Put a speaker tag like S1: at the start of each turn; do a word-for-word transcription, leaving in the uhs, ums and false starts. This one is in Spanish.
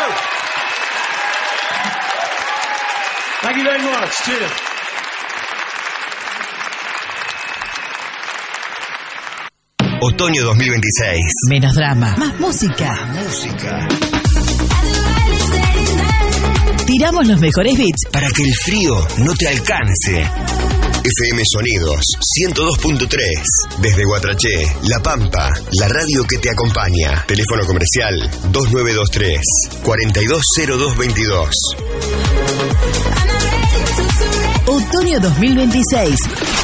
S1: Thank you very much. Cheers.
S2: Otoño dos mil veintiséis.
S3: Menos drama, más música.
S2: Más música.
S3: Tiramos los mejores beats
S2: Para que el frío no te alcance. F M Sonidos ciento dos punto tres. Desde Guatraché, La Pampa, la radio que te acompaña. Teléfono comercial dos nueve dos tres, cuatro dos cero dos veintidós.
S3: Otoño dos mil veintiséis.